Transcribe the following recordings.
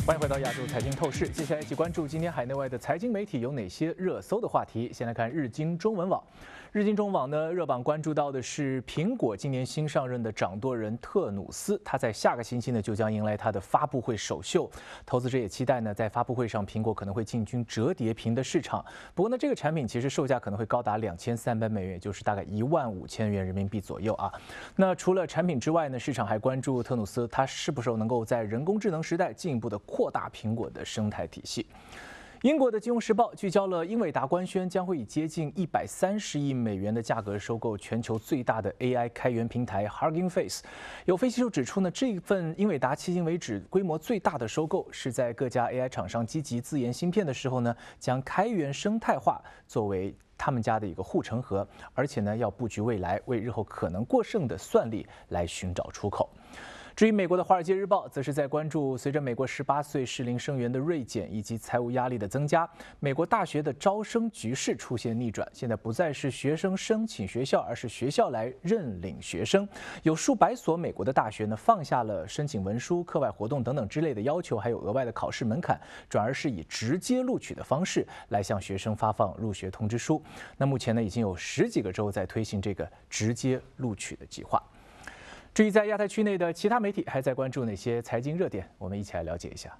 欢迎回到亚洲财经透视，接下来一起关注今天海内外的财经媒体有哪些热搜的话题。先来看日经中文网。日经中文网呢，热榜关注到的是苹果今年新上任的掌舵人特努斯，他在下个星期呢就将迎来他的发布会首秀。投资者也期待呢，在发布会上苹果可能会进军折叠屏的市场。不过呢，这个产品其实售价可能会高达$2300，也就是大概15000元人民币左右啊。那除了产品之外呢，市场还关注特努斯他是不是能够在人工智能时代进一步的扩大苹果的生态体系。英国的《金融时报》聚焦了英伟达官宣将会以接近130亿美元的价格收购全球最大的 AI 开源平台 Hugging Face。有分析就指出呢，这份英伟达迄今为止规模最大的收购，是在各家 AI 厂商积极自研芯片的时候呢，将开源生态化作为他们家的一个护城河，而且呢，要布局未来，为日后可能过剩的算力来寻找出口。至于美国的《华尔街日报》则是在关注，随着美国18岁适龄生源的锐减以及财务压力的增加，美国大学的招生局势出现逆转。现在不再是学生申请学校，而是学校来认领学生。有数百所美国的大学呢，放下了申请文书、课外活动等等之类的要求，还有额外的考试门槛，转而是以直接录取的方式来向学生发放入学通知书。那目前呢，已经有10几个州在推行这个直接录取的计划。至于在亚太区内的其他媒体还在关注哪些财经热点，我们一起来了解一下。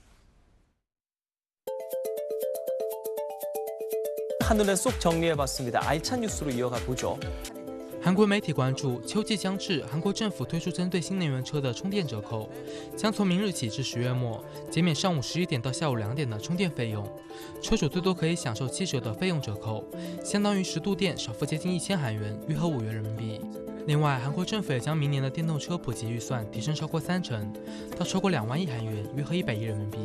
한눈에 쏙 정리해봤습니다. 알찬 뉴스로 이어가 보죠. 韩国媒体关注，秋季将至，韩国政府推出针对新能源车的充电折扣，将从明日起至10月末减免上午11点到下午2点的充电费用，车主最多可以享受7折的费用折扣，相当于10度电少付接近1000韩元，约合5元人民币。另外，韩国政府也将明年的电动車普及预算提升超过30%，到超过2万亿韩元，约合100亿人民币。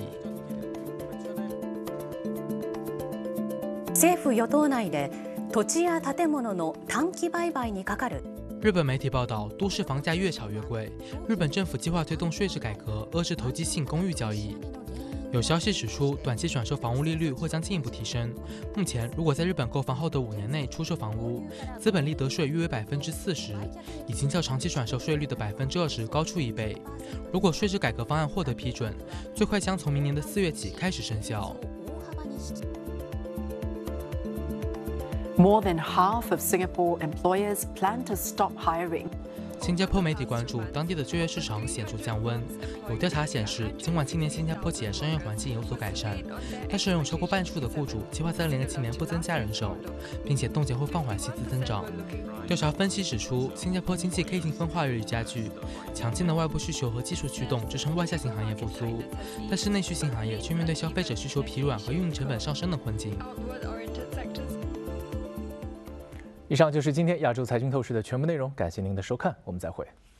政府与党内で土地や建物の短期売買にかかる。 日本媒体报道，都市房价越炒越贵，日本政府计划推动税制改革，遏制投机性公寓交易。有消息指出，短期转售房屋利率或将进一步提升。目前，如果在日本购房后的5年内出售房屋，资本利得税约为40%，已经较长期转售税率的20%高出1倍。如果税制改革方案获得批准，最快将从明年的4月起开始生效。 More than half of Singapore employers plan to stop hiring. 新加坡媒体关注，当地的就业市场显著降温。有调查显示，尽管今年新加坡企业商业环境有所改善，但是仍有超过半数的雇主计划在2027年不增加人手，并且冻结或放缓薪资增长。调查分析指出，新加坡经济 K 型分化日益加剧，强劲的外部需求和技术驱动支撑外向型行业复苏，但是内需型行业却面对消费者需求疲软和运营成本上升的困境。 以上就是今天亚洲财经透视的全部内容，感谢您的收看，我们再会。